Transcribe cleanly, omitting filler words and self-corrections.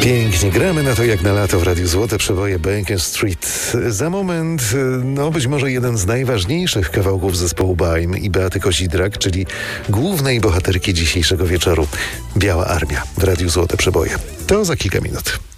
Pięknie gramy na to jak na lato w Radiu Złote Przeboje Baker Street. Za moment, być może jeden z najważniejszych kawałków zespołu Baim i Beaty Kozidrak, czyli głównej bohaterki dzisiejszego wieczoru. Biała Armia w Radiu Złote Przeboje. To za kilka minut.